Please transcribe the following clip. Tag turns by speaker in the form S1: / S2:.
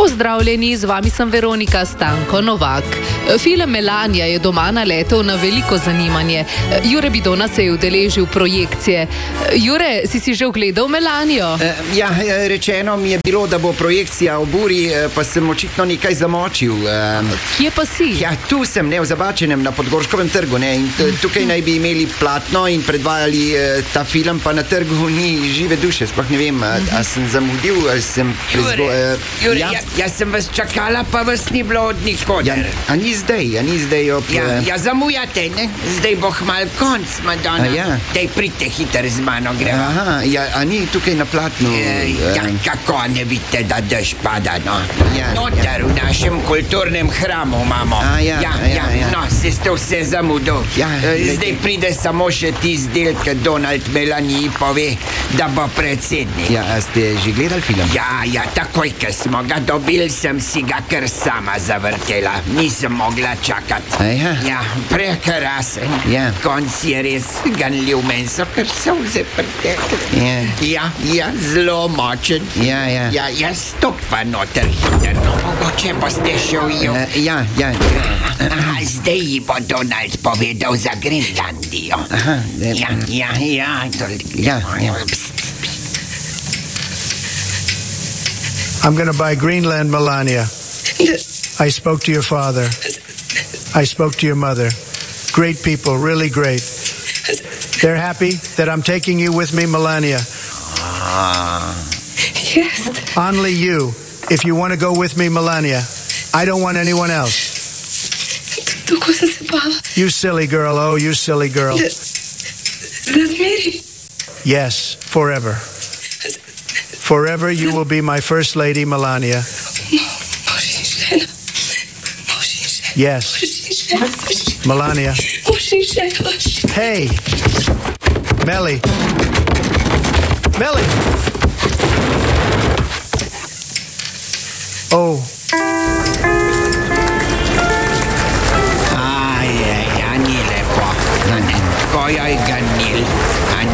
S1: pozdravljeni, z vami sem Veronika Stanko Novak. Film Melania je doma naletel na veliko zanimanje. Jure Bidona se je udeležil projekcije. Jure, si že ogledal Melanijo?
S2: Rečeno mi je bilo, da bo projekcija o buri, pa sem očitno nekaj zamočil.
S1: Kje pa si?
S2: Ja, tu sem, v Zabačenem, na Podgorškovem trgu, ne, in tukaj naj bi imeli platno in predvajali ta film, pa na trgu ni žive duše, sploh ne vem, a sem zamudil, ali sem
S3: Jure, jaz sem vas čakala, pa vas ni bilo od nikoder.
S2: A ni zdaj ob...
S3: Zamujate, ne? Zdaj bo hmal konc, Madonna. Daj, pridite hiter z mano, gremo.
S2: Aha, a ni tukaj na platnu?
S3: Kako ne vidite, da dež pada, no? Noter v našem kulturnem hramu imamo. No, se ste vse zamudil. Zdaj pride samo še tisti del, ki Donald Melaniji pove, da bo predsednik.
S2: A ste že gledali film?
S3: Takoj, ko smo ga dobili, sem si ga kar sama zavrtela. Nisem mogla čakati. Prekrasen. Konc je res ganljiv, meni so kar solze pretekle. Zelo močen. Stopva noter hiter, no mogoče boste še ujel. Zdaj ji bo Donald povedal za Grenlandijo.
S4: I'm going to buy Greenland, Melania. I spoke to your father. I spoke to your mother. Great people, really great. They're happy that I'm taking you with me, Melania.
S5: Yes.
S4: Only you, if you want to go with me, Melania. I don't want anyone else. You silly girl, oh, you silly girl.
S5: That's Mary.
S4: Yes, forever. Forever you will be my first lady, Melania. Yes. Melania. Hey. Melly. Oh.